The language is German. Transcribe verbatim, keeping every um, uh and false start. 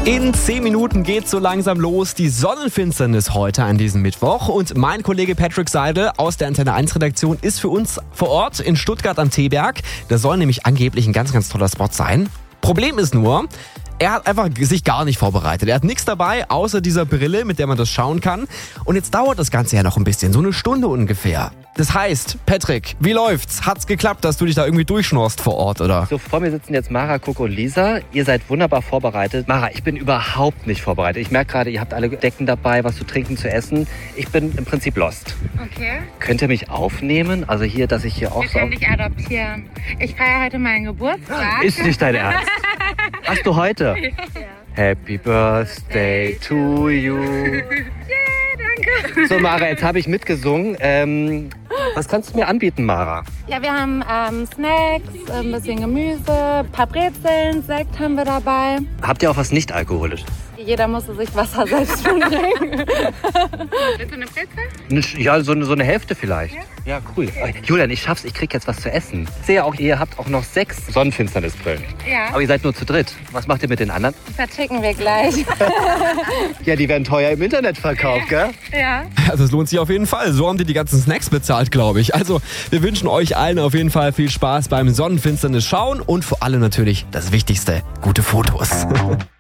In zehn Minuten geht's so langsam los. Die Sonnenfinsternis heute an diesem Mittwoch. Und mein Kollege Patrick Seidel aus der Antenne eins Redaktion ist für uns vor Ort in Stuttgart am Teeberg. Das soll nämlich angeblich ein ganz, ganz toller Spot sein. Problem ist nur, er hat einfach sich gar nicht vorbereitet. Er hat nichts dabei, außer dieser Brille, mit der man das schauen kann. Und jetzt dauert das Ganze ja noch ein bisschen, so eine Stunde ungefähr. Das heißt, Patrick, wie läuft's? Hat's geklappt, dass du dich da irgendwie durchschnorst vor Ort, oder? So, vor mir sitzen jetzt Mara, Coco und Lisa. Ihr seid wunderbar vorbereitet. Mara, ich bin überhaupt nicht vorbereitet. Ich merke gerade, ihr habt alle Decken dabei, was zu trinken, zu essen. Ich bin im Prinzip lost. Okay. Könnt ihr mich aufnehmen? Also hier, dass ich hier auch Wir so... können dich adoptieren. Ich feiere heute meinen Geburtstag. Ist nicht dein Ernst? Hast du heute? Ja. Happy Birthday to you. Yeah, danke. So, Mara, jetzt habe ich mitgesungen. Ähm, was kannst du mir anbieten, Mara? Ja, wir haben ähm, Snacks, ein bisschen Gemüse, ein paar Brezeln, Sekt haben wir dabei. Habt ihr auch was nicht-alkoholisches? Jeder musste sich Wasser selbst trinken. Willst du eine Brezel? Ja, so eine, so eine Hälfte vielleicht. Ja, ja, cool. Julian, ich schaff's, ich krieg jetzt was zu essen. Ich sehe auch, ihr habt auch noch sechs Sonnenfinsternisbrillen. Ja. Aber ihr seid nur zu dritt. Was macht ihr mit den anderen? Die verticken wir gleich. Ja, die werden teuer im Internet verkauft, gell? Ja. Also es lohnt sich auf jeden Fall. So haben die die ganzen Snacks bezahlt, glaube ich. Also wir wünschen euch allen auf jeden Fall viel Spaß beim Sonnenfinsternis schauen und vor allem natürlich das Wichtigste, gute Fotos.